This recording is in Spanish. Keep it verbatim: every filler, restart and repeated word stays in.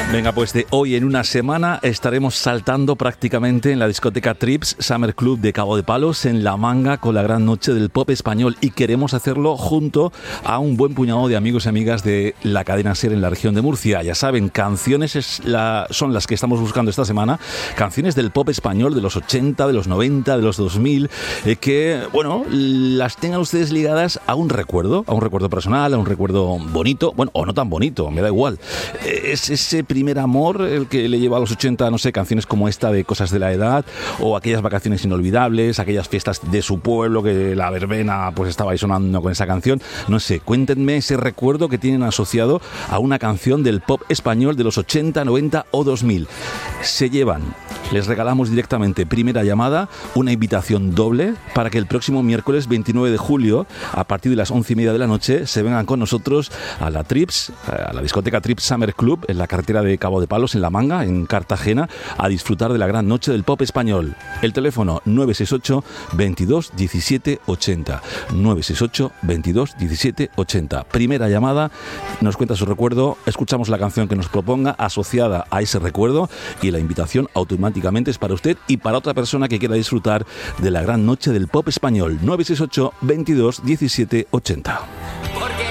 Venga, pues de hoy en una semana estaremos saltando prácticamente en la discoteca Trips Summer Club de Cabo de Palos, en La Manga, con la gran noche del pop español, y queremos hacerlo junto a un buen puñado de amigos y amigas de la cadena SER en la región de Murcia. Ya saben, canciones es la, son las que estamos buscando esta semana, canciones del pop español de los ochenta, de los noventa, de los dos mil, eh, que, bueno, las tengan ustedes ligadas a un recuerdo, a un recuerdo personal, a un recuerdo bonito, bueno, o no tan bonito, me da igual. Es ese primer amor el que le lleva a los ochenta, no sé, canciones como esta de Cosas de la Edad, o aquellas vacaciones inolvidables, aquellas fiestas de su pueblo que la verbena pues estaba ahí sonando con esa canción. No sé, cuéntenme ese recuerdo que tienen asociado a una canción del pop español de los ochenta, noventa o dos mil. Se llevan, les regalamos directamente, primera llamada, una invitación doble para que el próximo miércoles veintinueve de julio, a partir de las once y media de la noche, se vengan con nosotros a la Trips, a la discoteca Trips Summer Club, en la carretera de Cabo de Palos, en La Manga, en Cartagena, a disfrutar de la gran noche del pop español. El teléfono nueve seis ocho, veintidós, diecisiete, ochenta. nueve seis ocho, veintidós, diecisiete, ochenta. Primera llamada, nos cuenta su recuerdo, escuchamos la canción que nos proponga asociada a ese recuerdo, y la invitación automáticamente es para usted y para otra persona que quiera disfrutar de la gran noche del pop español. nueve seis ocho, veintidós, diecisiete, ochenta.